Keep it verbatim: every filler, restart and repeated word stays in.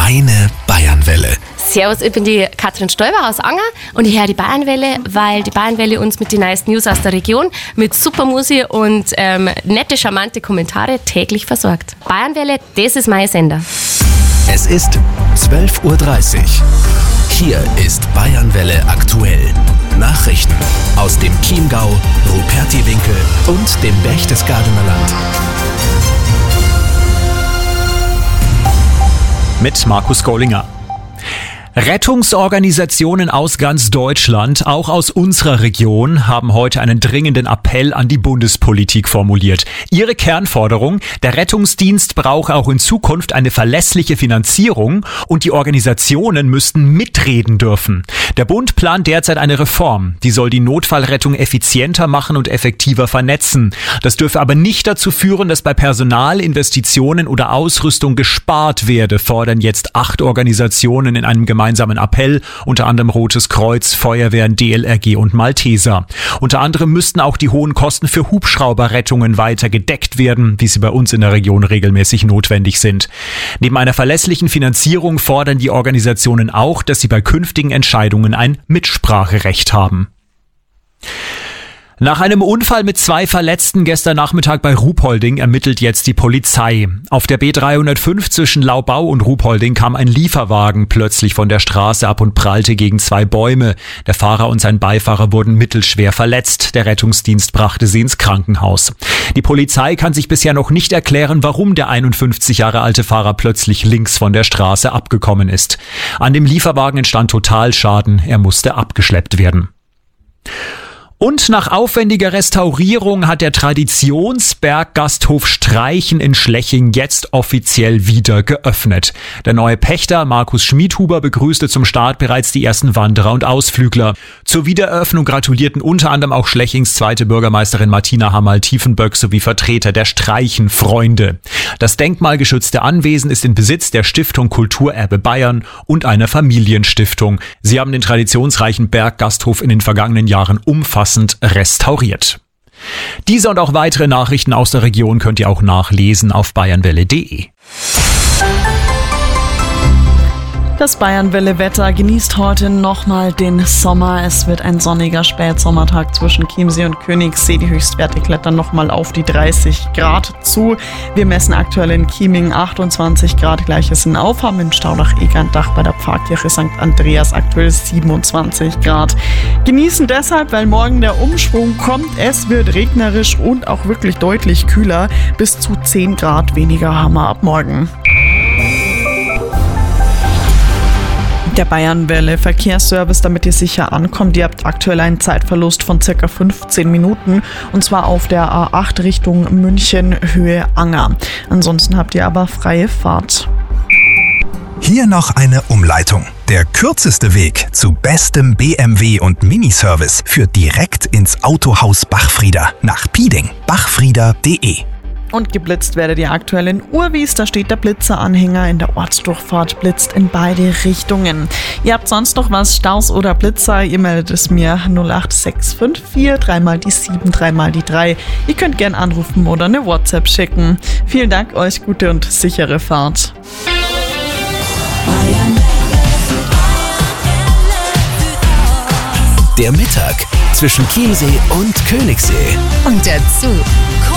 Deine Bayernwelle. Servus, ich bin die Katrin Stoiber aus Anger und ich höre die Bayernwelle, weil die Bayernwelle uns mit den neuesten News aus der Region mit super Musik und ähm, nette, charmante Kommentare täglich versorgt. Bayernwelle, das ist mein Sender. Es ist zwölf Uhr dreißig. Hier ist Bayernwelle aktuell. Nachrichten aus dem Chiemgau, Rupertiwinkel und dem Berchtesgadener Land. Mit Markus Gollinger. Rettungsorganisationen aus ganz Deutschland, auch aus unserer Region, haben heute einen dringenden Appell an die Bundespolitik formuliert. Ihre Kernforderung: Der Rettungsdienst brauche auch in Zukunft eine verlässliche Finanzierung und die Organisationen müssten mitreden dürfen. Der Bund plant derzeit eine Reform, die soll die Notfallrettung effizienter machen und effektiver vernetzen. Das dürfe aber nicht dazu führen, dass bei Personal, Investitionen oder Ausrüstung gespart werde, fordern jetzt acht Organisationen in einem gemeinsamen gemeinsamen Appell, unter anderem Rotes Kreuz, Feuerwehren, D L R G und Malteser. Unter anderem müssten auch die hohen Kosten für Hubschrauberrettungen weiter gedeckt werden, wie sie bei uns in der Region regelmäßig notwendig sind. Neben einer verlässlichen Finanzierung fordern die Organisationen auch, dass sie bei künftigen Entscheidungen ein Mitspracherecht haben. Nach einem Unfall mit zwei Verletzten gestern Nachmittag bei Ruhpolding ermittelt jetzt die Polizei. Auf der B dreihundertfünf zwischen Laubau und Ruhpolding kam ein Lieferwagen plötzlich von der Straße ab und prallte gegen zwei Bäume. Der Fahrer und sein Beifahrer wurden mittelschwer verletzt. Der Rettungsdienst brachte sie ins Krankenhaus. Die Polizei kann sich bisher noch nicht erklären, warum der einundfünfzig Jahre alte Fahrer plötzlich links von der Straße abgekommen ist. An dem Lieferwagen entstand Totalschaden. Er musste abgeschleppt werden. Und nach aufwendiger Restaurierung hat der Traditionsberggasthof Streichen in Schleching jetzt offiziell wieder geöffnet. Der neue Pächter Markus Schmidhuber begrüßte zum Start bereits die ersten Wanderer und Ausflügler. Zur Wiedereröffnung gratulierten unter anderem auch Schlechings zweite Bürgermeisterin Martina Hamal-Tiefenböck sowie Vertreter der Streichen-Freunde. Das denkmalgeschützte Anwesen ist in Besitz der Stiftung Kulturerbe Bayern und einer Familienstiftung. Sie haben den traditionsreichen Berggasthof in den vergangenen Jahren umfassend restauriert. Diese und auch weitere Nachrichten aus der Region könnt ihr auch nachlesen auf bayernwelle punkt de. Das Bayernwelle-Wetter genießt heute nochmal den Sommer. Es wird ein sonniger Spätsommertag zwischen Chiemsee und Königssee. Die Höchstwerte klettern nochmal auf die dreißig Grad zu. Wir messen aktuell in Chieming achtundzwanzig Grad, gleiches in Aufham, in Staudach-Egerndach bei der Pfarrkirche Sankt Andreas aktuell siebenundzwanzig Grad. Genießen deshalb, weil morgen der Umschwung kommt. Es wird regnerisch und auch wirklich deutlich kühler. Bis zu zehn Grad weniger haben wir ab morgen. Der Bayernwelle Verkehrsservice, damit ihr sicher ankommt. Ihr habt aktuell einen Zeitverlust von circa fünfzehn Minuten und zwar auf der A acht Richtung München Höhe Anger. Ansonsten habt ihr aber freie Fahrt. Hier noch eine Umleitung. Der kürzeste Weg zu bestem B M W und Miniservice führt direkt ins Autohaus Bachfrieder nach Pieding. bachfrieder punkt de. Und geblitzt werdet ihr aktuell in Urwies, da steht der Blitzeranhänger in der Ortsdurchfahrt, blitzt in beide Richtungen. Ihr habt sonst noch was, Staus oder Blitzer, ihr meldet es mir null acht sechs fünf vier, dreimal die sieben, dreimal die drei. Ihr könnt gern anrufen oder eine WhatsApp schicken. Vielen Dank euch, gute und sichere Fahrt. Der Mittag zwischen Chiemsee und Königssee. Und dazu